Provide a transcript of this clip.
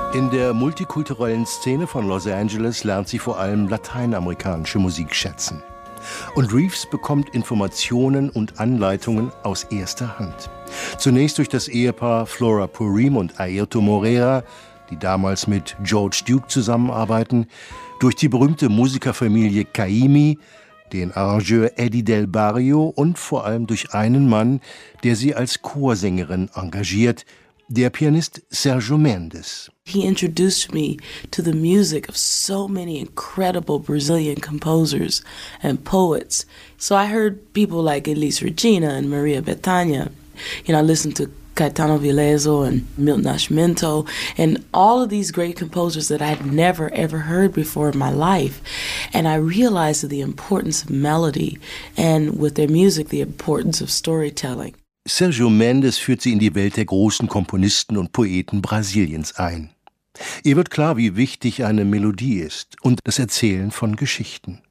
In der multikulturellen Szene von Los Angeles lernt sie vor allem lateinamerikanische Musik schätzen. Und Reeves bekommt Informationen und Anleitungen aus erster Hand. Zunächst durch das Ehepaar Flora Purim und Airto Moreira, die damals mit George Duke zusammenarbeiten, durch die berühmte Musikerfamilie Caymmi, den Arrangeur Eddie Del Barrio und vor allem durch einen Mann, der sie als Chorsängerin engagiert, der Pianist Sergio Mendes. He introduced me to the music of so many incredible Brazilian composers and poets. So I heard people like Elis Regina and Maria Bethânia. You know, I listened to Caetano Veloso and Milton Nascimento and all of these great composers that I had never ever heard before in my life. And I realized the importance of melody and with their music, the importance of storytelling. Sergio Mendes führt sie in die Welt der großen Komponisten und Poeten Brasiliens ein. Ihr wird klar, wie wichtig eine Melodie ist und das Erzählen von Geschichten.